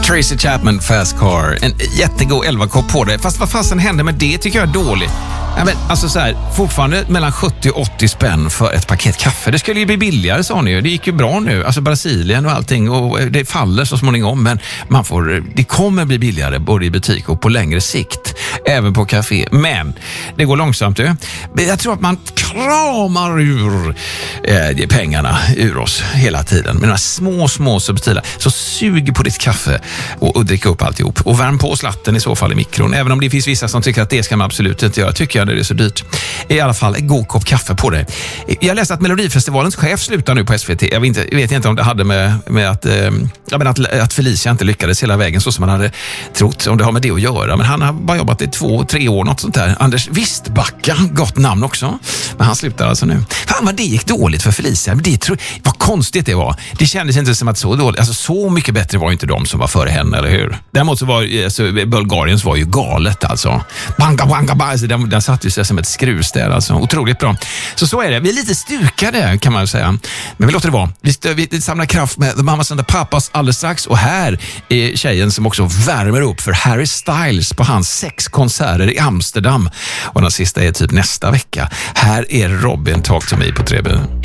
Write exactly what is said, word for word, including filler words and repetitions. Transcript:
Tracy Chapman, Fast Car. En jättegod elva-kopp på det. Fast vad fasen hände med det tycker jag är dåligt. Ja, men, alltså så här, fortfarande mellan sjuttio och åttio spänn för ett paket kaffe. Det skulle ju bli billigare, sa ni ju. Det gick ju bra nu. Alltså Brasilien och allting. Och det faller så småningom. Men man får, det kommer bli billigare både i butik och på längre sikt. Även på café. Men det går långsamt. Du. Jag tror att man kramar ur eh, pengarna ur oss hela tiden. Med några små, små subtila. Så sug på ditt kaffe och, och drick upp alltihop. Och värm på slatten i så fall i mikron. Även om det finns vissa som tycker att det ska man absolut inte göra. Tycker jag det är så dyrt. I alla fall en god kopp kaffe på det. Jag läste att Melodifestivalens chef slutar nu på S V T. Jag vet inte, vet inte om det hade med, med att, eh, jag menar att, att Felicia inte lyckades hela vägen så som man hade trott. Om det har med det att göra. Men han har bara jobbat i två, tre år, något sånt där. Anders Wistbacka, gott namn också. Men han slutar alltså nu. Fan vad det gick dåligt för Felicia. Men det tror, vad konstigt det var. Det kändes inte som att så dåligt. Alltså så mycket bättre var ju inte de som var före henne, eller hur? Däremot så var alltså, Bulgariens var ju galet alltså. Banga, banga, banga. Alltså, den, den satt ju sig som ett skruvstäd alltså. Otroligt bra. Så så är det. Vi är lite stukade kan man säga. Men vi låter det vara. Vi, stö, vi samlar kraft med The Mamas and the Papas alldeles strax. Och här är tjejen som också värmer upp för Harry Styles på hans sex konserter i Amsterdam. Och den sista är typ nästa vecka. Här är Robin Talk to Me på tre B.